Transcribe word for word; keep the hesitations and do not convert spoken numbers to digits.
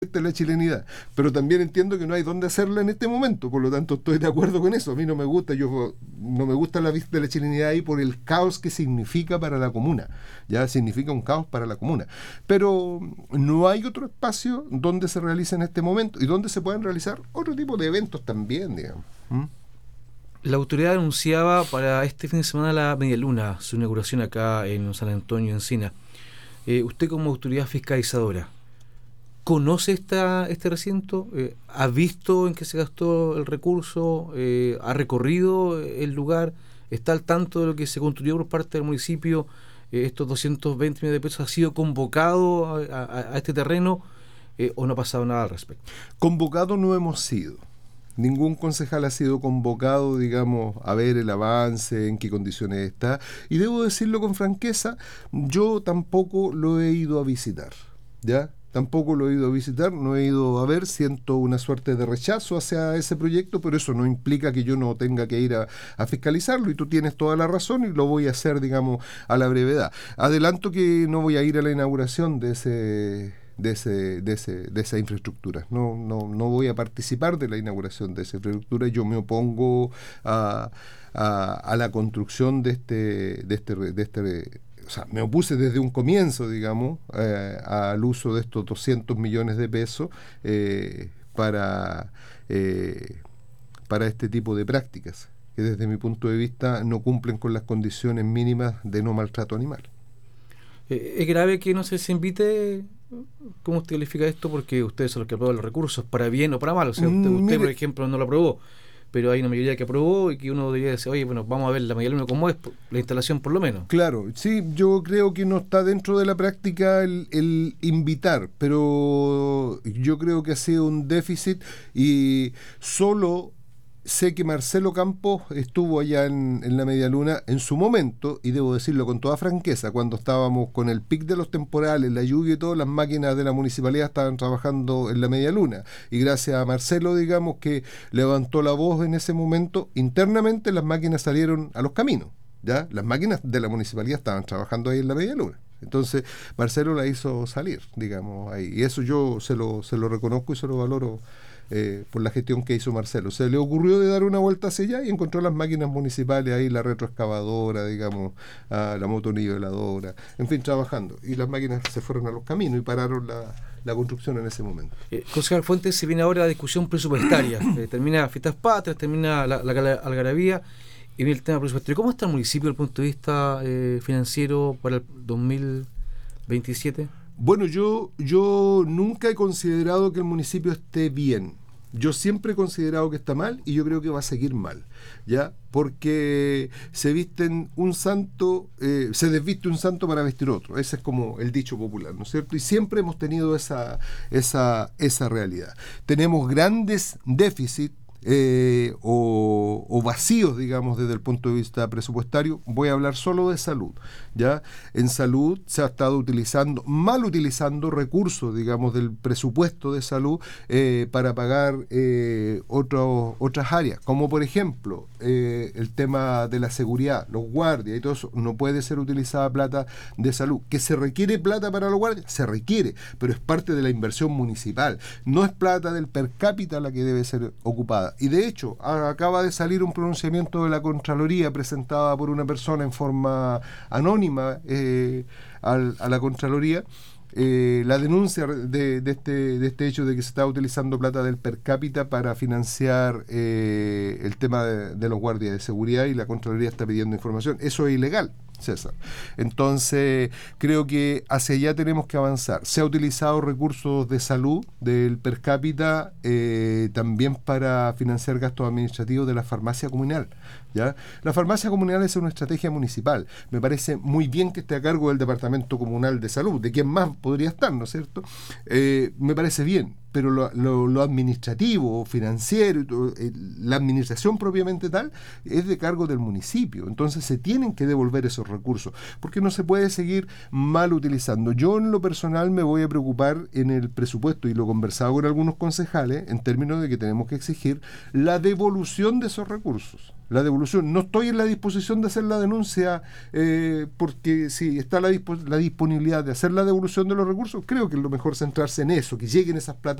la chilenidad, pero también entiendo que no hay dónde hacerla en este momento, por lo tanto estoy de acuerdo con eso. A mí no me gusta, yo no me gusta la vista de la chilenidad ahí por el caos que significa para la comuna, ya significa un caos para la comuna, pero no hay otro espacio donde se realice en este momento y donde se puedan realizar otro tipo de eventos también, digamos. ¿Mm? La autoridad anunciaba para este fin de semana la Media Luna, su inauguración acá en San Antonio, Encina. Eh, usted como autoridad fiscalizadora, ¿conoce esta, este recinto? Eh, ¿Ha visto en qué se gastó el recurso? Eh, ¿Ha recorrido el lugar? ¿Está al tanto de lo que se construyó por parte del municipio? Eh, ¿Estos doscientos veinte millones de pesos ha sido convocado a, a, a este terreno? Eh, ¿O no ha pasado nada al respecto? Convocado no hemos sido. Ningún concejal ha sido convocado, digamos, a ver el avance, en qué condiciones está. Y debo decirlo con franqueza, yo tampoco lo he ido a visitar, ¿ya? Tampoco lo he ido a visitar, no he ido a ver, siento una suerte de rechazo hacia ese proyecto, pero eso no implica que yo no tenga que ir a, a fiscalizarlo, y tú tienes toda la razón y lo voy a hacer, digamos, a la brevedad. Adelanto que no voy a ir a la inauguración de ese... De, ese, de, ese, de esa infraestructura. No, no, no voy a participar de la inauguración de esa infraestructura. Yo me opongo a, a, a la construcción de este, de este, de este o sea, me opuse desde un comienzo, digamos, eh, al uso de estos doscientos millones de pesos eh, para, eh, para este tipo de prácticas, que desde mi punto de vista no cumplen con las condiciones mínimas de no maltrato animal. Eh, es grave que no se les invite. ¿Cómo usted califica esto? Porque ustedes son los que aprueban los recursos, para bien o para mal. O sea, usted, usted por ejemplo, no lo aprobó, pero hay una mayoría que aprobó y que uno debería decir, oye, bueno, vamos a ver la Media Luna cómo es, la instalación por lo menos. Claro, sí, yo creo que no está dentro de la práctica el, el invitar, pero yo creo que ha sido un déficit, y solo sé que Marcelo Campos estuvo allá en, en la Media Luna en su momento, y debo decirlo con toda franqueza, cuando estábamos con el pic de los temporales, la lluvia y todo, las máquinas de la municipalidad estaban trabajando en la Media Luna, y gracias a Marcelo, digamos, que levantó la voz en ese momento, internamente las máquinas salieron a los caminos, ¿ya? Las máquinas de la municipalidad estaban trabajando ahí en la Media Luna. Entonces Marcelo la hizo salir, digamos, ahí, y eso yo se lo, se lo reconozco y se lo valoro. Eh, por la gestión que hizo Marcelo. Se le ocurrió de dar una vuelta hacia allá y encontró las máquinas municipales ahí, la retroexcavadora, digamos, a la motoniveladora, en fin, trabajando. Y las máquinas se fueron a los caminos y pararon la, la construcción en ese momento. Eh, concejal Fuentes, se viene ahora la discusión presupuestaria. eh, termina Fiestas Patrias, termina la, la, la algarabía y viene el tema presupuestario. ¿Cómo está el municipio desde el punto de vista eh, financiero para el dos mil veintisiete? Bueno, yo, yo nunca he considerado que el municipio esté bien. Yo siempre he considerado que está mal, y yo creo que va a seguir mal, ¿ya? Porque se visten un santo, eh, se desviste un santo para vestir otro. Ese es como el dicho popular, ¿no es cierto? Y siempre hemos tenido esa, esa, esa realidad. Tenemos grandes déficits Eh, o, o vacíos, digamos, desde el punto de vista presupuestario. Voy a hablar solo de salud, ¿ya? En salud se ha estado utilizando, mal utilizando recursos, digamos, del presupuesto de salud eh, para pagar eh, otros, otras áreas, como por ejemplo eh, el tema de la seguridad, los guardias y todo eso. No puede ser utilizada plata de salud. ¿Que se requiere plata para los guardias? Se requiere, pero es parte de la inversión municipal, no es plata del per cápita la que debe ser ocupada. Y de hecho, a, acaba de salir un pronunciamiento de la Contraloría presentada por una persona en forma anónima eh, al, a la Contraloría, eh, la denuncia de, de, este, de este hecho de que se está utilizando plata del per cápita para financiar eh, el tema de, de los guardias de seguridad, y la Contraloría está pidiendo información. Eso es ilegal, César. Entonces, creo que hacia allá tenemos que avanzar. Se ha utilizado recursos de salud del per cápita eh, también para financiar gastos administrativos de la farmacia comunal, ¿ya? La farmacia comunal es una estrategia municipal. Me parece muy bien que esté a cargo del Departamento Comunal de Salud, de quien más podría estar, ¿no es cierto? Eh, me parece bien, pero lo, lo, lo administrativo, financiero, y todo, eh, la administración propiamente tal, es de cargo del municipio. Entonces se tienen que devolver esos recursos, porque no se puede seguir mal utilizando. Yo en lo personal me voy a preocupar en el presupuesto, y lo he conversado con algunos concejales, en términos de que tenemos que exigir la devolución de esos recursos. La devolución. No estoy en la disposición de hacer la denuncia, eh, porque si está la, dispo- la disponibilidad de hacer la devolución de los recursos, creo que es lo mejor centrarse en eso, que lleguen esas plata